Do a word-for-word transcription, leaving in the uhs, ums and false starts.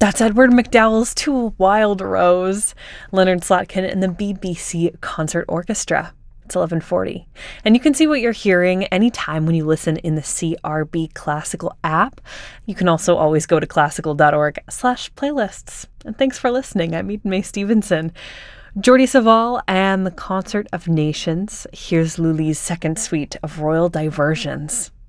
That's Edward McDowell's To Wild Rose, Leonard Slatkin and the B B C Concert Orchestra. It's eleven forty. And you can see what you're hearing anytime when you listen in the C R B Classical app. You can also always go to classical.org slash playlists. And thanks for listening. I'm Eden Mae Stevenson. Jordi Savall and the Concert of Nations. Here's Lully's second suite of Royal Diversions.